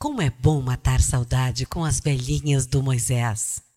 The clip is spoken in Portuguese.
Como é bom matar saudade com as velhinhas do Moisés.